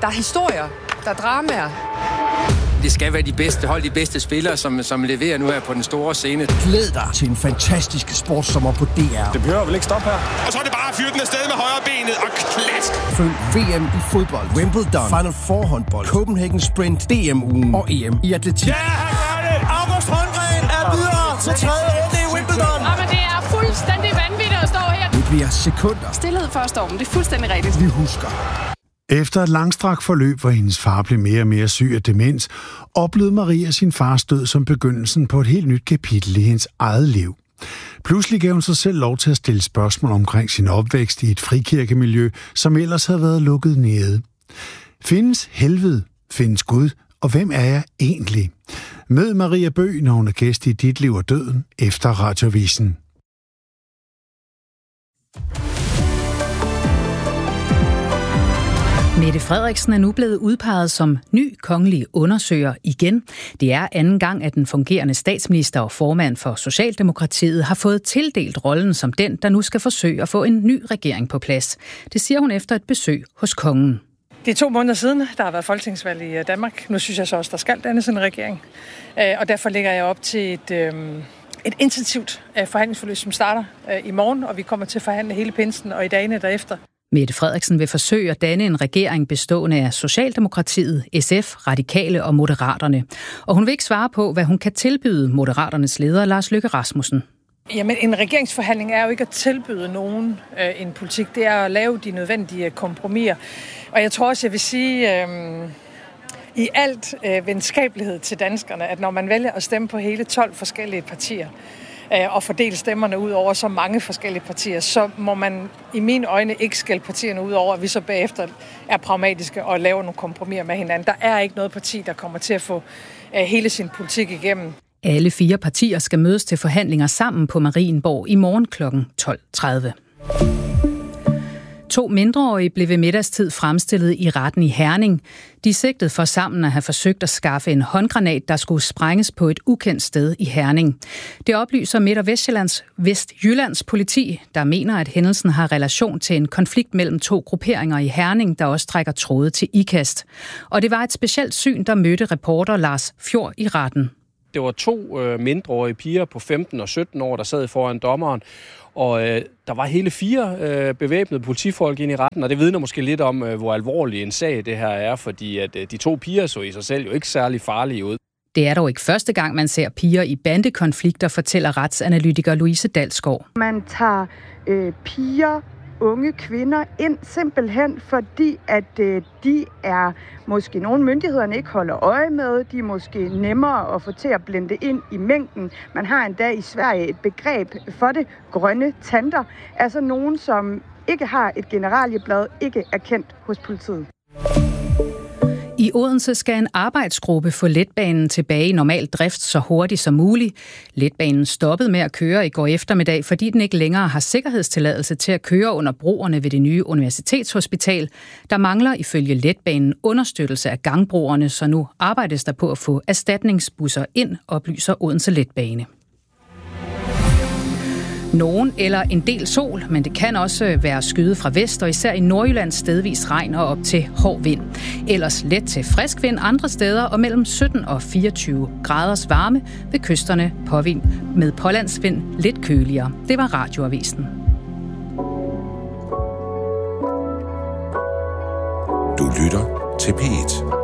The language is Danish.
Der er historier, der er dramaer. Det skal være de bedste hold, de bedste spillere, som leverer nu her på den store scene. Glæd dig til en fantastisk sportssommer på DR. Det behøver vel ikke stoppe her. Og så er det bare at fyre den afsted med højre benet og klask. Følg VM i fodbold, Wimbledon, Final Four håndbold, Copenhagen Sprint, DM-ugen og EM i atletik. Ja, han gør det! August Holmgren er videre til tredje runde i Wimbledon. Men det er fuldstændig vanvittigt at stå her. Det bliver sekunder. Stilhed før stormen, det er fuldstændig rigtigt. Vi husker. Efter et langstrakt forløb, hvor hendes far blev mere og mere syg af demens, oplevede Maria sin fars død som begyndelsen på et helt nyt kapitel i hendes eget liv. Pludselig gav hun sig selv lov til at stille spørgsmål omkring sin opvækst i et frikirkemiljø, som ellers havde været lukket nede. Findes helvede? Findes Gud? Og hvem er jeg egentlig? Mød Maria Bøgh, når hun er gæst i Dit Liv og Døden efter Radioavisen. Mette Frederiksen er nu blevet udpeget som ny kongelig undersøger igen. Det er anden gang, at den fungerende statsminister og formand for Socialdemokratiet har fået tildelt rollen som den, der nu skal forsøge at få en ny regering på plads. Det siger hun efter et besøg hos kongen. Det er 2 måneder siden, der har været folketingsvalg i Danmark. Nu synes jeg så også, der skal dannes en regering. Og derfor lægger jeg op til et intensivt forhandlingsforløb, som starter i morgen, og vi kommer til at forhandle hele pinsen og i dagene derefter. Mette Frederiksen vil forsøge at danne en regering bestående af Socialdemokratiet, SF, Radikale og Moderaterne. Og hun vil ikke svare på, hvad hun kan tilbyde Moderaternes leder Lars Løkke Rasmussen. Jamen, en regeringsforhandling er jo ikke at tilbyde nogen en politik. Det er at lave de nødvendige kompromiser. Og jeg tror også, jeg vil sige i alt venskabelighed til danskerne, at når man vælger at stemme på hele 12 forskellige partier, og fordele stemmerne ud over så mange forskellige partier, så må man i mine øjne ikke skælde partierne ud over, at vi så bagefter er pragmatiske og laver nogle kompromiser med hinanden. Der er ikke noget parti, der kommer til at få hele sin politik igennem. Alle 4 partier skal mødes til forhandlinger sammen på Marienborg i morgen kl. 12.30. 2 mindreårige blev ved middagstid fremstillet i retten i Herning. De er sigtet for sammen at have forsøgt at skaffe en håndgranat, der skulle sprænges på et ukendt sted i Herning. Det oplyser Midt- og Vestjyllands politi, der mener, at hændelsen har relation til en konflikt mellem 2 grupperinger i Herning, der også trækker tråde til IKAST. Og det var et specielt syn, der mødte reporter Lars Fjord i retten. Det var 2 mindreårige piger på 15 og 17 år, der sad foran dommeren. Og der var hele 4 bevæbnede politifolk ind i retten, og det vidner måske lidt om, hvor alvorlig en sag det her er, fordi at de 2 piger så i sig selv jo ikke særlig farlige ud. Det er dog ikke første gang, man ser piger i bandekonflikter, fortæller retsanalytiker Louise Dalsgaard. Man tager piger, unge kvinder ind simpelthen, fordi at de er måske nogle myndighederne ikke holder øje med. De er måske nemmere at få til at blende ind i mængden. Man har endda i Sverige et begreb for det, grønne tanter. Altså nogen, som ikke har et generalieblad, ikke er kendt hos politiet. I Odense skal en arbejdsgruppe få letbanen tilbage i normal drift så hurtigt som muligt. Letbanen stoppede med at køre i går eftermiddag, fordi den ikke længere har sikkerhedstilladelse til at køre under broerne ved det nye universitetshospital. Der mangler ifølge letbanen understøttelse af gangbroerne, så nu arbejdes der på at få erstatningsbusser ind, oplyser Odense Letbane. Nogen eller en del sol, men det kan også være skyde fra vest, og især i Nordjylland stedvis regn og op til hård vind. Ellers let til frisk vind andre steder, og mellem 17 og 24 graders varme ved kysterne påvind med pålandsvind lidt køligere. Det var Radioavisen. Du lytter til P1.